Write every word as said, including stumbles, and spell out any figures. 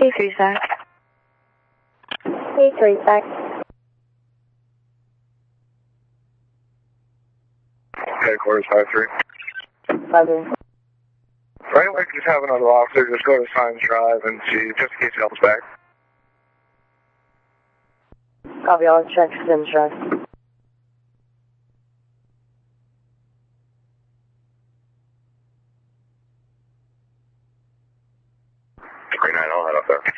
Hey, three sec. Hey, three sec. Headquarters five three. five three. Right, I could just have another officer just go to Science Drive and see, just in case he helps back. Copy, I'll check Sims Drive. three nine, I'll head up there.